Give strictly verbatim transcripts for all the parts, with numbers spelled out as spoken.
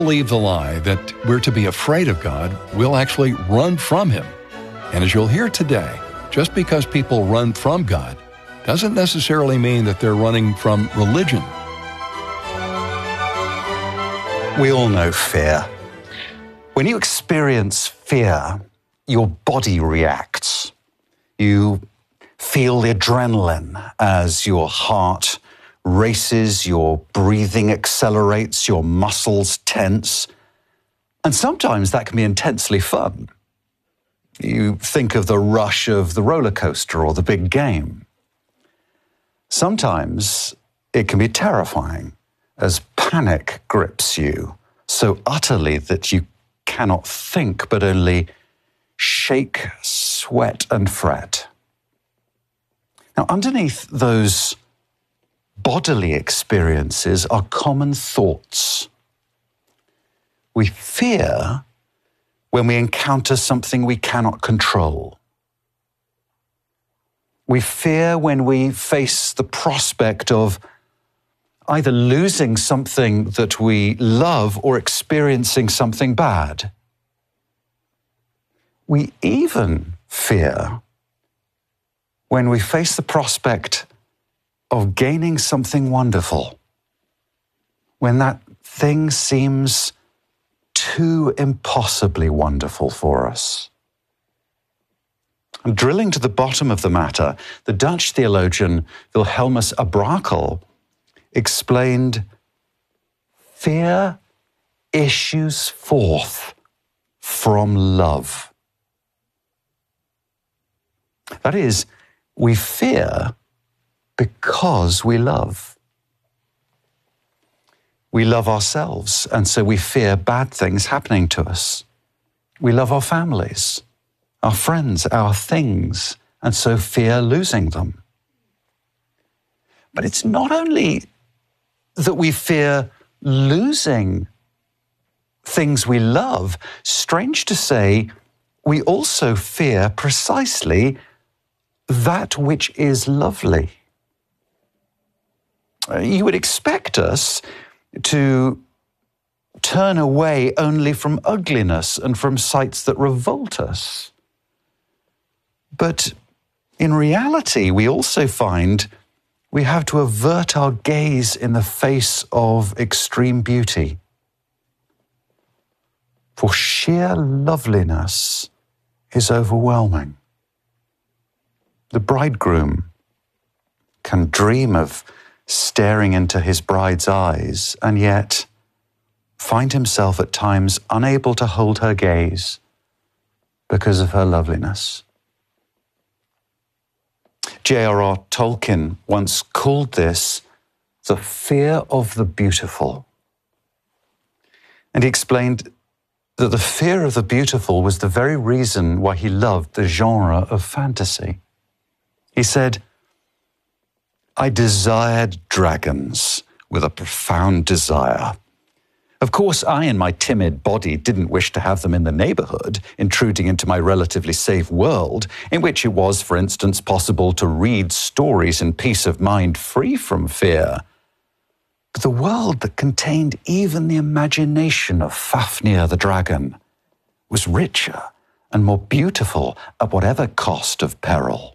Believe the lie that we're to be afraid of God, we'll actually run from Him. And as you'll hear today, just because people run from God doesn't necessarily mean that they're running from religion. We all know fear. When you experience fear, your body reacts. You feel the adrenaline as your heart races, your breathing accelerates, your muscles tense. And sometimes that can be intensely fun. You think of the rush of the roller coaster or the big game. Sometimes it can be terrifying as panic grips you so utterly that you cannot think but only shake, sweat, and fret. Now, underneath those bodily experiences are common thoughts. We fear when we encounter something we cannot control. We fear when we face the prospect of either losing something that we love or experiencing something bad. We even fear when we face the prospect of gaining something wonderful, when that thing seems too impossibly wonderful for us. And drilling to the bottom of the matter, the Dutch theologian Wilhelmus à Brakel explained, fear issues forth from love. That is, we fear because we love. We love ourselves, and so we fear bad things happening to us. We love our families, our friends, our things, and so fear losing them. But it's not only that we fear losing things we love. Strange to say, we also fear precisely that which is lovely. You would expect us to turn away only from ugliness and from sights that revolt us. But in reality, we also find we have to avert our gaze in the face of extreme beauty. For sheer loveliness is overwhelming. The bridegroom can dream of staring into his bride's eyes and yet find himself at times unable to hold her gaze because of her loveliness. J R R Tolkien once called this the fear of the beautiful. And he explained that the fear of the beautiful was the very reason why he loved the genre of fantasy. He said, I desired dragons with a profound desire. Of course, I in my timid body didn't wish to have them in the neighborhood, intruding into my relatively safe world, in which it was, for instance, possible to read stories in peace of mind free from fear. But the world that contained even the imagination of Fafnir the dragon was richer and more beautiful at whatever cost of peril.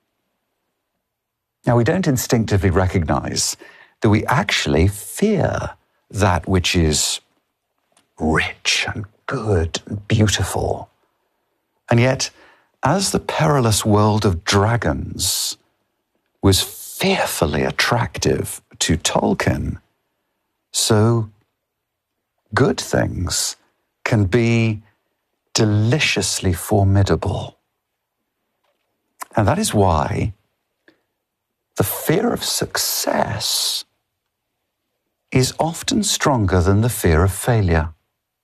Now, we don't instinctively recognize that we actually fear that which is rich and good and beautiful. And yet, as the perilous world of dragons was fearfully attractive to Tolkien, so good things can be deliciously formidable. And that is why the fear of success is often stronger than the fear of failure.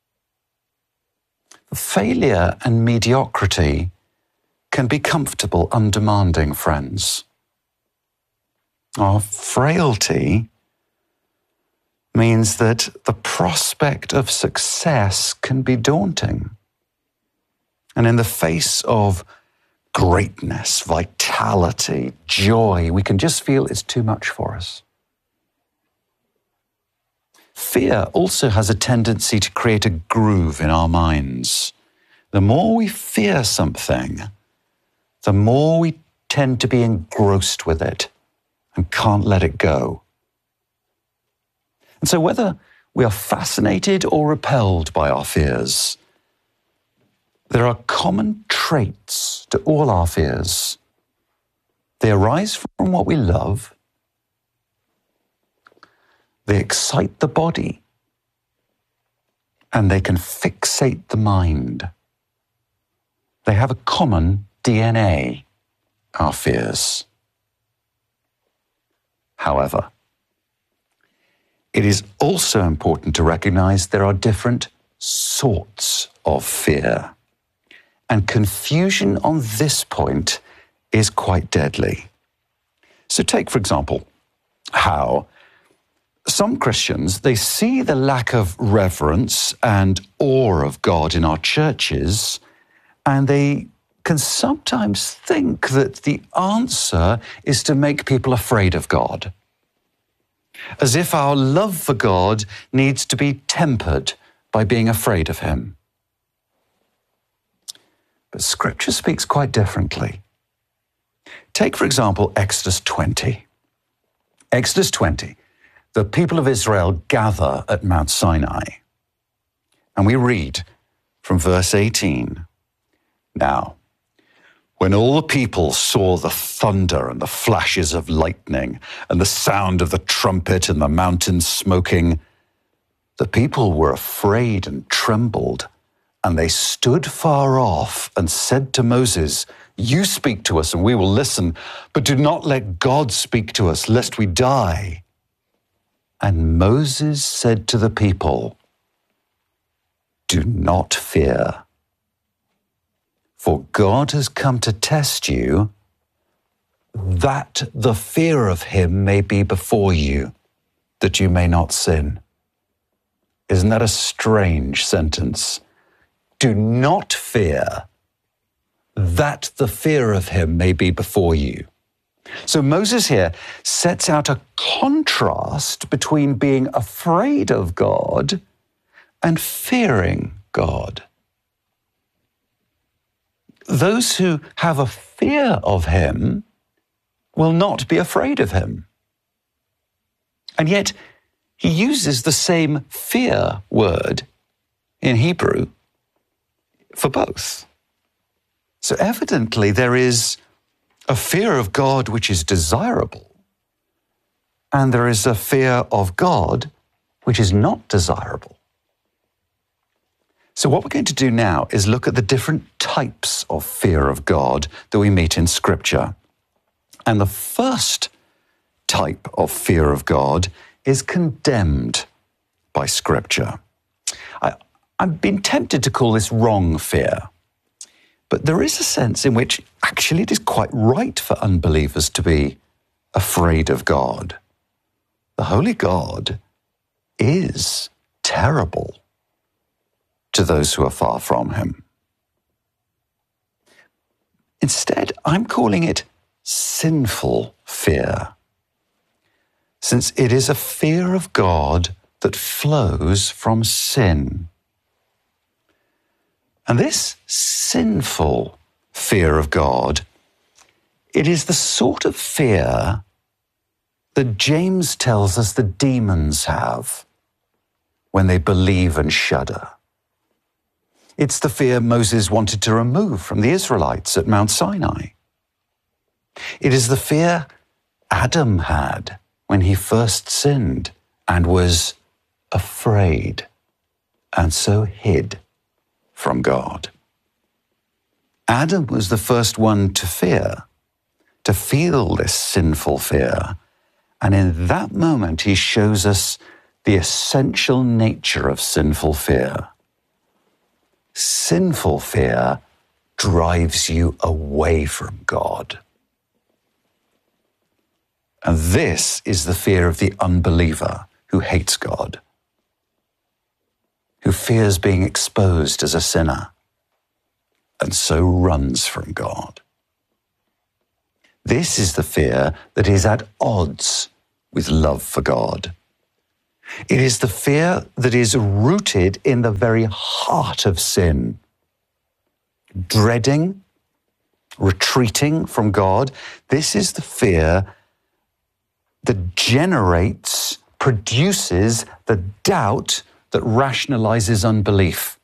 Failure and mediocrity can be comfortable, undemanding friends. Our frailty means that the prospect of success can be daunting. And in the face of greatness, vitality, joy, we can just feel it's too much for us. fear also has a tendency to create a groove in our minds. The more we fear something, the more we tend to be engrossed with it and can't let it go. And so whether we are fascinated or repelled by our fears, there are common traits to all our fears. They arise from what we love. They excite the body, and they can fixate the mind. They have a common D N A, our fears. However, it is also important to recognize there are different sorts of fear, and confusion on this point is quite deadly. So take, for example, how some Christians, they see the lack of reverence and awe of God in our churches, and they can sometimes think that the answer is to make people afraid of God, as if our love for God needs to be tempered by being afraid of him. But Scripture speaks quite differently. Take, for example, Exodus twenty. Exodus twenty. The people of Israel gather at Mount Sinai. And we read from verse eighteen. Now, when all the people saw the thunder and the flashes of lightning and the sound of the trumpet and the mountain smoking, the people were afraid and trembled, and they stood far off and said to Moses, "You speak to us and we will listen, but do not let God speak to us, lest we die." And Moses said to the people, "Do not fear, for God has come to test you, that the fear of him may be before you, that you may not sin." Isn't that a strange sentence? Do not fear, that the fear of him may be before you. So Moses here sets out a contrast between being afraid of God and fearing God. Those who have a fear of him will not be afraid of him. And yet, he uses the same fear word in Hebrew for both. So evidently there is a fear of God which is desirable, and there is a fear of God which is not desirable. So what we're going to do now is look at the different types of fear of God that we meet in Scripture. And the first type of fear of God is condemned by Scripture. I, I've been tempted to call this wrong fear, but there is a sense in which actually it is quite right for unbelievers to be afraid of God. The Holy God is terrible to those who are far from him. Instead, I'm calling it sinful fear, since it is a fear of God that flows from sin. And this sinful fear of God, it is the sort of fear that James tells us the demons have when they believe and shudder. It's the fear Moses wanted to remove from the Israelites at Mount Sinai. It is the fear Adam had when he first sinned and was afraid and so hid from God. Adam was the first one to fear, to feel this sinful fear. And in that moment, he shows us the essential nature of sinful fear. Sinful fear drives you away from God. And this is the fear of the unbeliever who hates God, who fears being exposed as a sinner, and so runs from God. This is the fear that is at odds with love for God. It is the fear that is rooted in the very heart of sin. Dreading, retreating from God, this is the fear that generates, produces the doubt that rationalizes unbelief.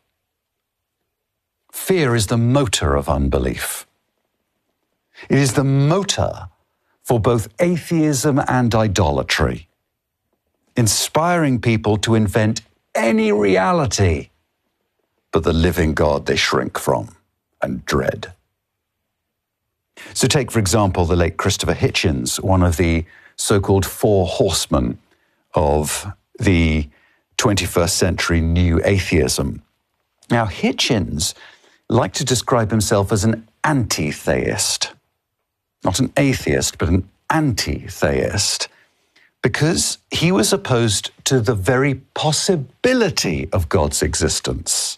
Fear is the motor of unbelief. It is the motor for both atheism and idolatry, inspiring people to invent any reality but the living God they shrink from and dread. So take, for example, the late Christopher Hitchens, one of the so-called four horsemen of the twenty-first century new atheism. Now, Hitchens liked to describe himself as an anti-theist, not an atheist, but an anti-theist, because he was opposed to the very possibility of God's existence.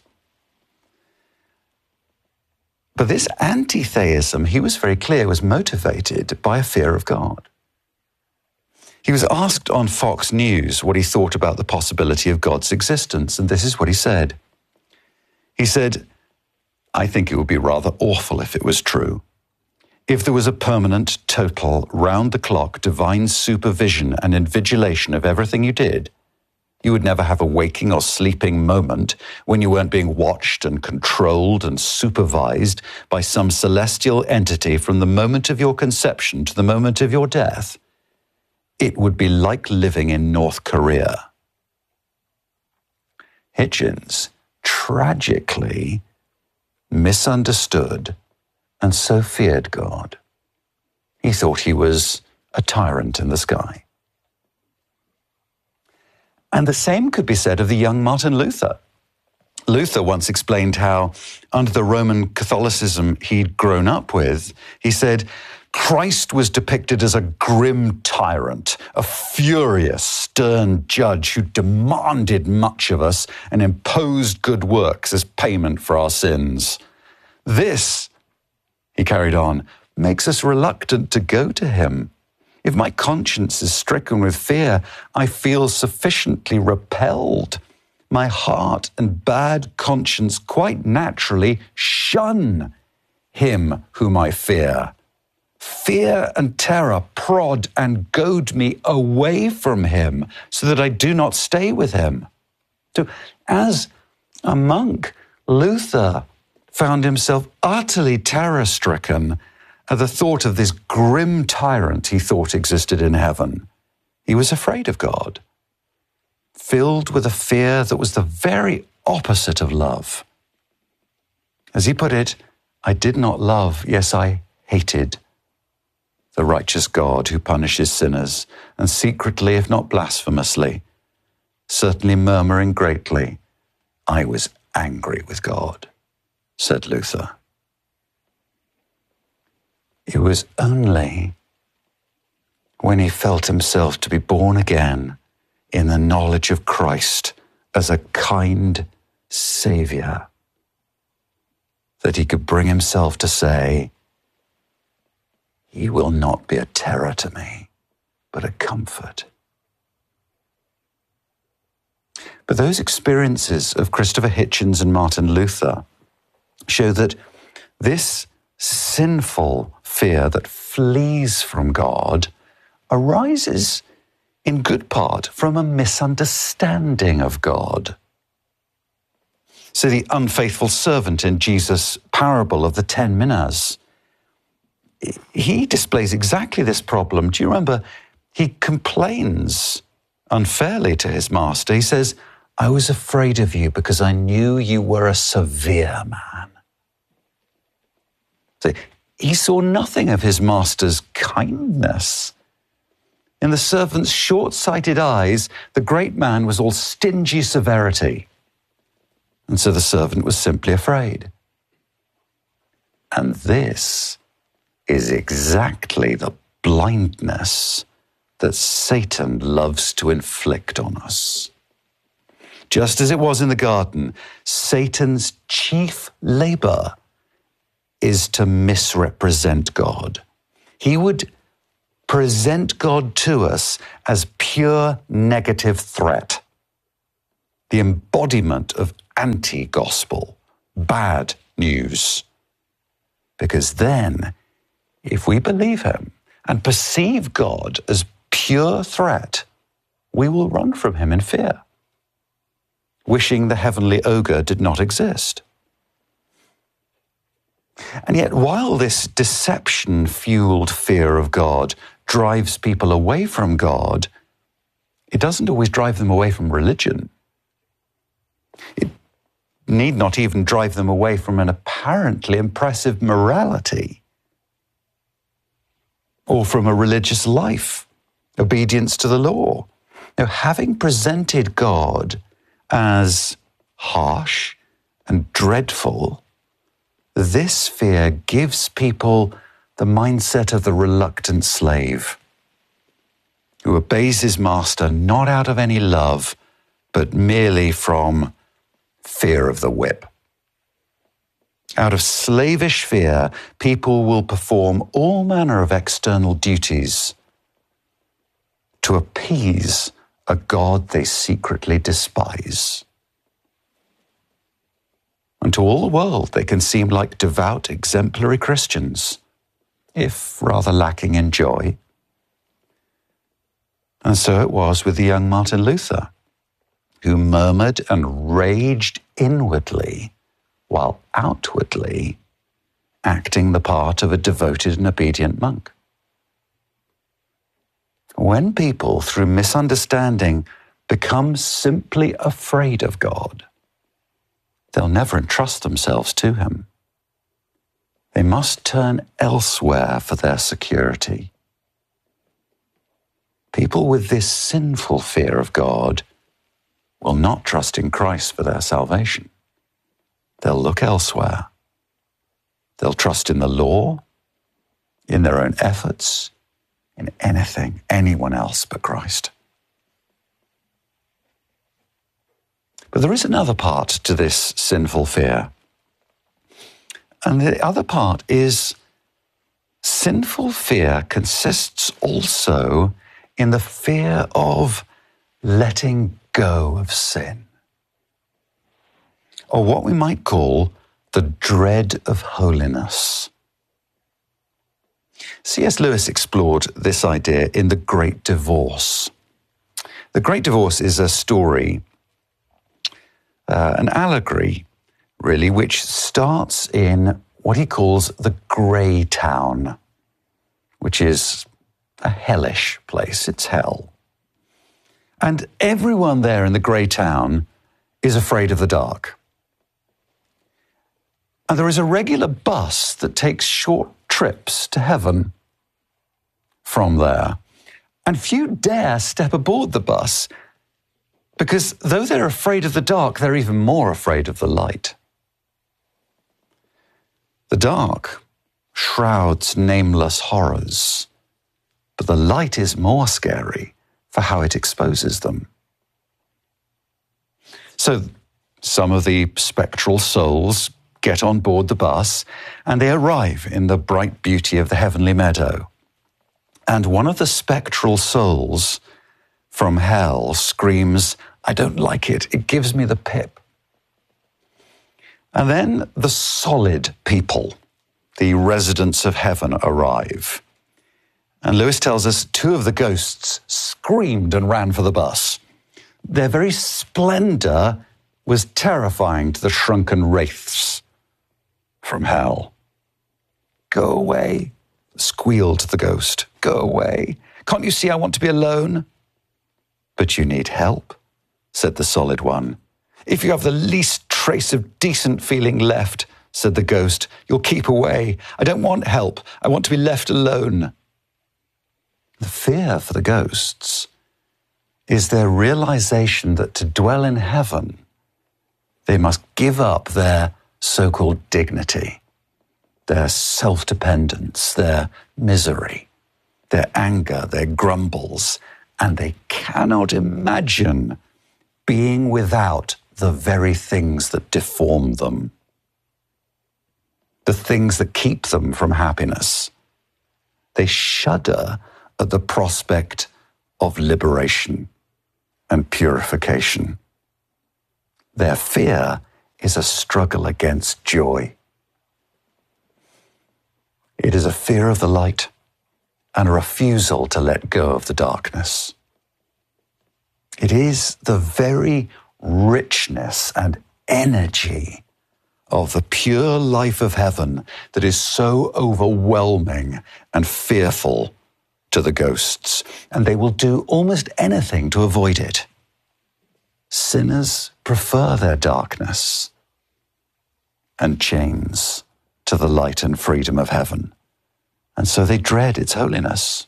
But this anti-theism, he was very clear, was motivated by a fear of God. He was asked on Fox News what he thought about the possibility of God's existence, and this is what he said. He said, "I think it would be rather awful if it was true. If there was a permanent, total, round-the-clock divine supervision and invigilation of everything you did, you would never have a waking or sleeping moment when you weren't being watched and controlled and supervised by some celestial entity from the moment of your conception to the moment of your death. It would be like living in North Korea." Hitchens tragically misunderstood and so feared God. He thought he was a tyrant in the sky. And the same could be said of the young Martin Luther. Luther once explained how, under the Roman Catholicism he'd grown up with, he said, Christ was depicted as a grim tyrant, a furious, stern judge who demanded much of us and imposed good works as payment for our sins. This, he carried on, makes us reluctant to go to him. If my conscience is stricken with fear, I feel sufficiently repelled. My heart and bad conscience quite naturally shun him whom I fear. Fear and terror prod and goad me away from him so that I do not stay with him. So as a monk, Luther found himself utterly terror-stricken at the thought of this grim tyrant he thought existed in heaven. He was afraid of God, filled with a fear that was the very opposite of love. As he put it, I did not love, yes, I hated the righteous God who punishes sinners, and secretly, if not blasphemously, certainly murmuring greatly, I was angry with God, said Luther. It was only when he felt himself to be born again in the knowledge of Christ as a kind Saviour that he could bring himself to say, he will not be a terror to me, but a comfort. But those experiences of Christopher Hitchens and Martin Luther show that this sinful fear that flees from God arises in good part from a misunderstanding of God. So the unfaithful servant in Jesus' parable of the ten minas, he displays exactly this problem. Do you remember? He complains unfairly to his master. He says, I was afraid of you because I knew you were a severe man. So he saw nothing of his master's kindness. In the servant's short-sighted eyes, the great man was all stingy severity. And so the servant was simply afraid. And this is exactly the blindness that Satan loves to inflict on us. Just as it was in the garden, Satan's chief labor is to misrepresent God. He would present God to us as pure negative threat, the embodiment of anti-gospel, bad news. Because then, if we believe him and perceive God as pure threat, we will run from him in fear, wishing the heavenly ogre did not exist. And yet, while this deception-fueled fear of God drives people away from God, it doesn't always drive them away from religion. It need not even drive them away from an apparently impressive morality or from a religious life, obedience to the law. Now, having presented God as harsh and dreadful, this fear gives people the mindset of the reluctant slave who obeys his master not out of any love, but merely from fear of the whip. Out of slavish fear, people will perform all manner of external duties to appease a God they secretly despise. And to all the world, they can seem like devout, exemplary Christians, if rather lacking in joy. And so it was with the young Martin Luther, who murmured and raged inwardly while outwardly acting the part of a devoted and obedient monk. When people, through misunderstanding, become simply afraid of God, they'll never entrust themselves to him. They must turn elsewhere for their security. People with this sinful fear of God will not trust in Christ for their salvation. They'll look elsewhere. They'll trust in the law, in their own efforts, in anything, anyone else but Christ. But there is another part to this sinful fear. And the other part is sinful fear consists also in the fear of letting go of sin, or what we might call the dread of holiness. C S Lewis explored this idea in The Great Divorce. The Great Divorce is a story, uh, an allegory, really, which starts in what he calls the Grey Town, which is a hellish place. It's hell. And everyone there in the Grey Town is afraid of the dark. And there is a regular bus that takes short trips to heaven from there. And few dare step aboard the bus because though they're afraid of the dark, they're even more afraid of the light. The dark shrouds nameless horrors, but the light is more scary for how it exposes them. So some of the spectral souls get on board the bus and they arrive in the bright beauty of the heavenly meadow. And one of the spectral souls from hell screams, "I don't like it. It gives me the pip." And then the solid people, the residents of heaven, arrive. And Lewis tells us two of the ghosts screamed and ran for the bus. Their very splendor was terrifying to the shrunken wraiths from hell. "Go away," squealed the ghost. "Go away. Can't you see I want to be alone?" "But you need help," said the solid one. "If you have the least trace of decent feeling left," said the ghost, "you'll keep away. I don't want help. I want to be left alone." The fear for the ghosts is their realization that to dwell in heaven, they must give up their so-called dignity, their self-dependence, their misery, their anger, their grumbles, and they cannot imagine being without the very things that deform them, the things that keep them from happiness. They shudder at the prospect of liberation and purification. Their fear is a struggle against joy. It is a fear of the light and a refusal to let go of the darkness. It is the very richness and energy of the pure life of heaven that is so overwhelming and fearful to the ghosts, and they will do almost anything to avoid it. Sinners prefer their darkness and chains to the light and freedom of heaven, and so they dread its holiness.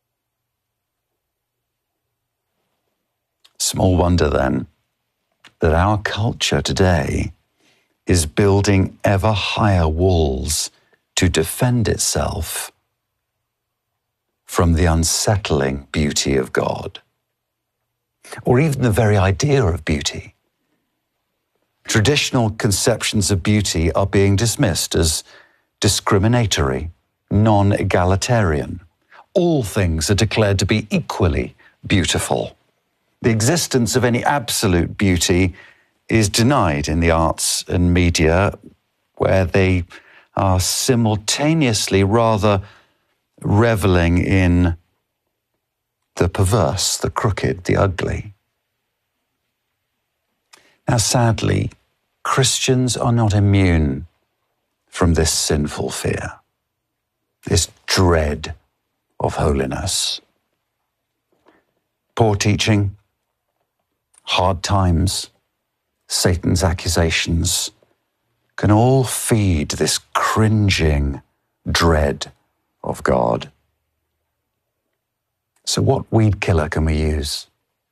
Small wonder, then, that our culture today is building ever higher walls to defend itself from the unsettling beauty of God, or even the very idea of beauty. Traditional conceptions of beauty are being dismissed as discriminatory, non-egalitarian. All things are declared to be equally beautiful. The existence of any absolute beauty is denied in the arts and media, where they are simultaneously rather reveling in the perverse, the crooked, the ugly. Now, sadly, Christians are not immune from this sinful fear, this dread of holiness. Poor teaching, hard times, Satan's accusations can all feed this cringing dread of God. So what weed killer can we use?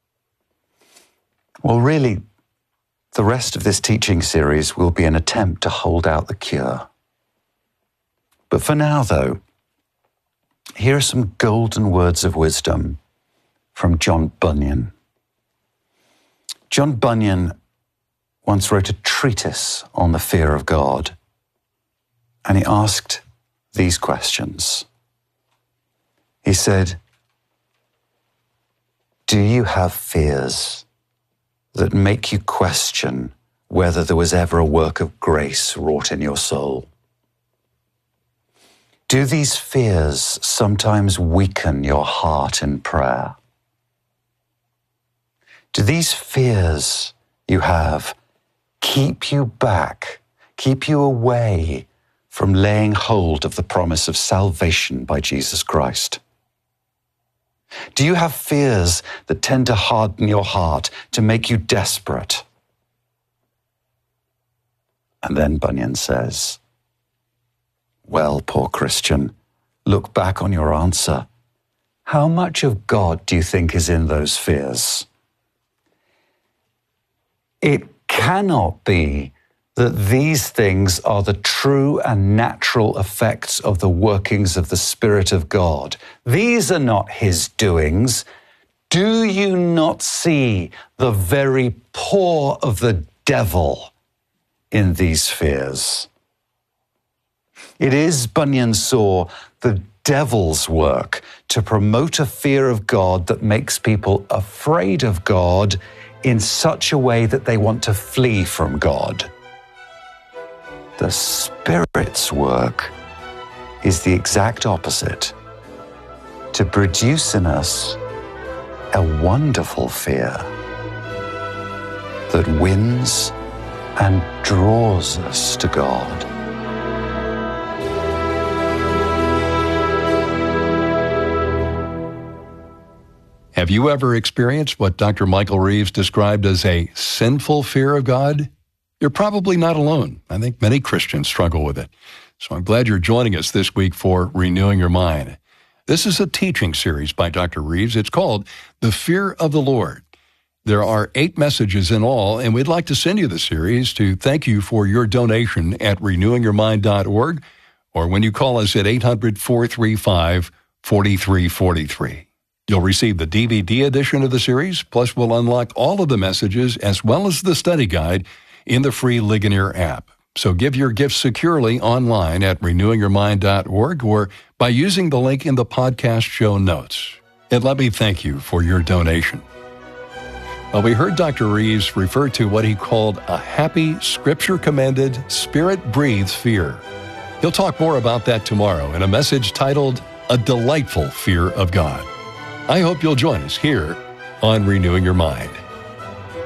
Well, really, the rest of this teaching series will be an attempt to hold out the cure. But for now, though, here are some golden words of wisdom from John Bunyan. John Bunyan once wrote a treatise on the fear of God, and he asked these questions. He said, "Do you have fears that make you question whether there was ever a work of grace wrought in your soul? Do these fears sometimes weaken your heart in prayer? Do these fears you have keep you back, keep you away from laying hold of the promise of salvation by Jesus Christ? Do you have fears that tend to harden your heart, to make you desperate?" And then Bunyan says, "Well, poor Christian, look back on your answer. How much of God do you think is in those fears? It cannot be that these things are the true and natural effects of the workings of the Spirit of God. These are not his doings. Do you not see the very paw of the devil in these fears?" It is, Bunyan saw, the devil's work to promote a fear of God that makes people afraid of God in such a way that they want to flee from God. The Spirit's work is the exact opposite, to produce in us a wonderful fear that wins and draws us to God. Have you ever experienced what Doctor Michael Reeves described as a sinful fear of God? You're probably not alone. I think many Christians struggle with it. So I'm glad you're joining us this week for Renewing Your Mind. This is a teaching series by Doctor Reeves. It's called The Fear of the Lord. There are eight messages in all, and we'd like to send you the series to thank you for your donation at renewing your mind dot org or when you call us at eight hundred, four three five, four three four three. You'll receive the D V D edition of the series, plus we'll unlock all of the messages as well as the study guide in the free Ligonier app. So give your gifts securely online at renewing your mind dot org or by using the link in the podcast show notes. And let me thank you for your donation. Well, we heard Doctor Reeves refer to what he called a happy, Scripture-commended, Spirit-breathed fear. He'll talk more about that tomorrow in a message titled, A Delightful Fear of God. I hope you'll join us here on Renewing Your Mind.